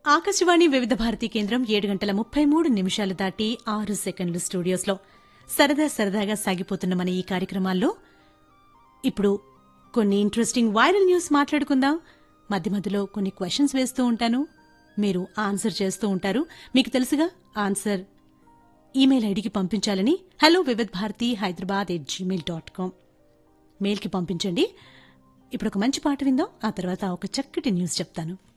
ఆకాశవాణి వివిధ భారతి కేంద్రం 7:33 దాటి 6 సెకండ్లు స్టూడియోస్లో సరదా సరదాగా సాగిపోతున్న మన ఈ కార్యక్రమాల్లో ఇప్పుడు కొన్ని ఇంట్రెస్టింగ్ వైరల్ న్యూస్ మాట్లాడుకుందాం. మధ్య మధ్యలో కొన్ని క్వశ్చన్స్ వేస్తూ ఉంటాను, మీరు ఆన్సర్ చేస్తూ ఉంటారు. మీకు తెలుసుగా ఆన్సర్ ఈమెయిల్ ఐడికి పంపించాలని hellovividbharati@gmail.com మెయిల్కి పంపించండి. ఇప్పుడు ఒక మంచి పాట విందాం, ఆ తర్వాత ఒక చక్కటి న్యూస్ చెప్తాను.